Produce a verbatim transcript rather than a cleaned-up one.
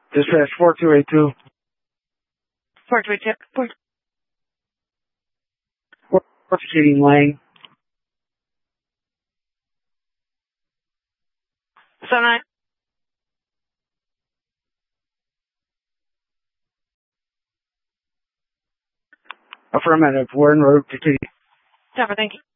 Dispatch four two eight two. four two eight two. four. What's Keating Lane? seven nine. Affirmative. We're en route to Keating. Thank you.